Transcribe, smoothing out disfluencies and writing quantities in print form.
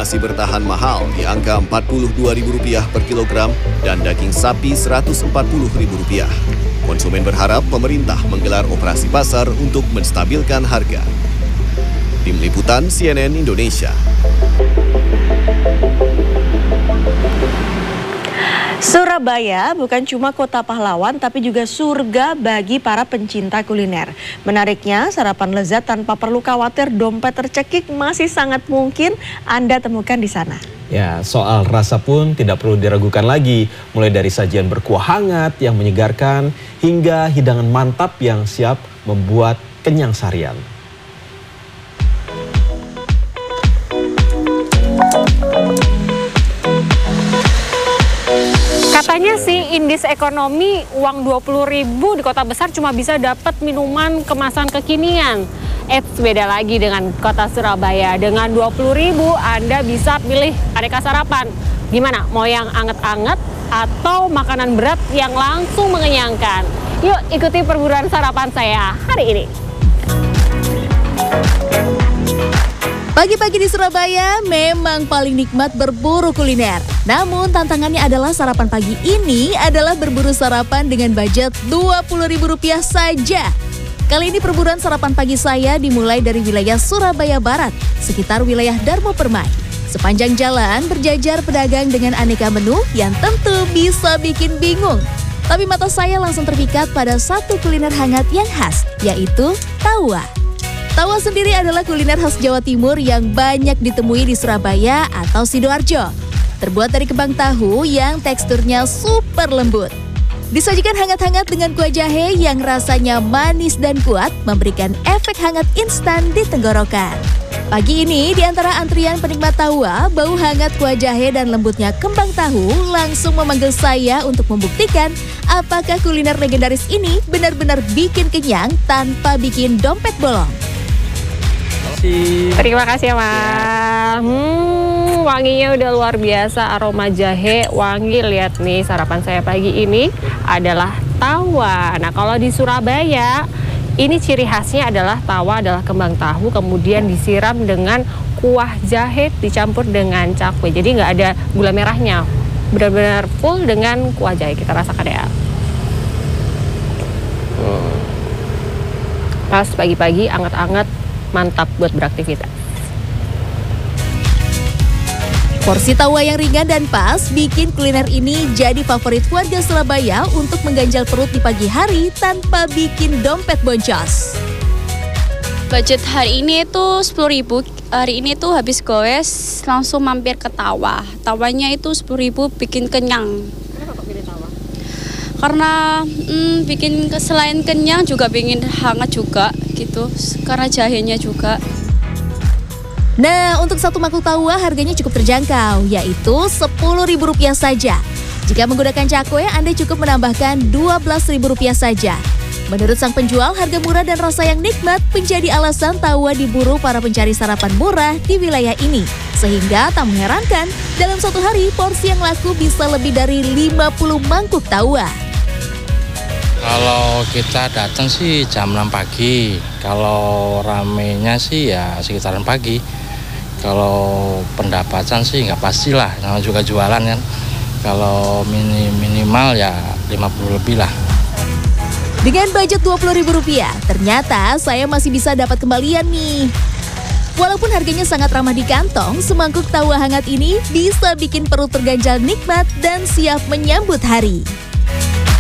masih bertahan mahal di angka Rp42.000 per kilogram dan daging sapi Rp140.000. Konsumen berharap pemerintah menggelar operasi pasar untuk menstabilkan harga. Tim Liputan CNN Indonesia. Surabaya bukan cuma kota pahlawan tapi juga surga bagi para pencinta kuliner. Menariknya, sarapan lezat tanpa perlu khawatir dompet tercekik masih sangat mungkin Anda temukan di sana. Ya, soal rasa pun tidak perlu diragukan lagi. Mulai dari sajian berkuah hangat yang menyegarkan hingga hidangan mantap yang siap membuat kenyang seharian. Katanya sih indeks ekonomi uang 20.000 di kota besar cuma bisa dapat minuman kemasan kekinian. Beda lagi dengan kota Surabaya. Dengan 20.000 Anda bisa pilih aneka sarapan. Gimana? Mau yang anget-anget atau makanan berat yang langsung mengenyangkan? Yuk ikuti perburuan sarapan saya hari ini. Pagi-pagi di Surabaya memang paling nikmat berburu kuliner. Namun tantangannya adalah sarapan pagi ini adalah berburu sarapan dengan budget Rp20.000 saja. Kali ini perburuan sarapan pagi saya dimulai dari wilayah Surabaya Barat, sekitar wilayah Darmo Permai. Sepanjang jalan berjajar pedagang dengan aneka menu yang tentu bisa bikin bingung. Tapi mata saya langsung terpikat pada satu kuliner hangat yang khas, yaitu tawa. Tawa sendiri adalah kuliner khas Jawa Timur yang banyak ditemui di Surabaya atau Sidoarjo. Terbuat dari kembang tahu yang teksturnya super lembut. Disajikan hangat-hangat dengan kuah jahe yang rasanya manis dan kuat, memberikan efek hangat instan di tenggorokan. Pagi ini, di antara antrian penikmat tawa, bau hangat kuah jahe dan lembutnya kembang tahu langsung memanggil saya untuk membuktikan apakah kuliner legendaris ini benar-benar bikin kenyang tanpa bikin dompet bolong. Terima kasih ya, Mas. Wanginya udah luar biasa, aroma jahe wangi. Lihat nih, sarapan saya pagi ini adalah tawa. Nah, kalau di Surabaya, ini ciri khasnya adalah tawa adalah kembang tahu, kemudian disiram dengan kuah jahe dicampur dengan cakwe. Jadi nggak ada gula merahnya, benar-benar full dengan kuah jahe. Kita rasakan ya. Pas pagi-pagi, anget-anget. Mantap buat beraktivitas. Porsi tawa yang ringan dan pas bikin kuliner ini jadi favorit warga Surabaya untuk mengganjal perut di pagi hari tanpa bikin dompet boncos. Budget hari ini itu 10.000. Hari ini tuh habis goes langsung mampir ke tawa. Tawanya itu 10.000 bikin kenyang. Kenapa kok pilih tawa? Karena bikin selain kenyang juga bikin hangat juga gitu. Karena jahenya juga. Nah, untuk satu mangkuk tawa harganya cukup terjangkau, yaitu Rp10.000 saja. Jika menggunakan cakwe, Anda cukup menambahkan Rp12.000 saja. Menurut sang penjual, harga murah dan rasa yang nikmat menjadi alasan tawa diburu para pencari sarapan murah di wilayah ini. Sehingga tak mengherankan, dalam satu hari porsi yang laku bisa lebih dari 50 mangkuk tawa. Kalau kita datang sih jam 6 pagi, kalau ramenya sih ya sekitaran pagi. Kalau pendapatan sih nggak pastilah, namanya juga jualan kan. Kalau minimal ya 50 lebih lah. Dengan budget Rp20.000, ternyata saya masih bisa dapat kembalian nih. Walaupun harganya sangat ramah di kantong, semangkuk tawa hangat ini bisa bikin perut terganjal nikmat dan siap menyambut hari.